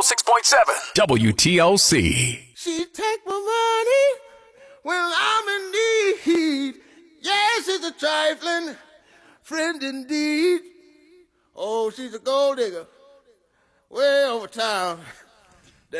106.7 WTOC. She take my money when I'm in need. Yes, it's a trifling friend indeed. Oh, she's a gold digger way over town.